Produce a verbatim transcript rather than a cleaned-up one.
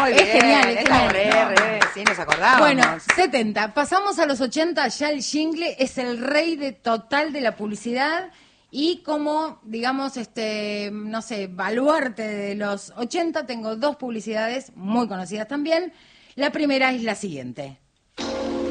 Muy es bien, genial, es esta genial. re, re, sí, nos acordamos. Bueno, setenta. Pasamos a los ochenta, ya el jingle es el rey de total de la publicidad y como, digamos, este, no sé, baluarte de los ochenta, tengo dos publicidades muy conocidas también. La primera es la siguiente.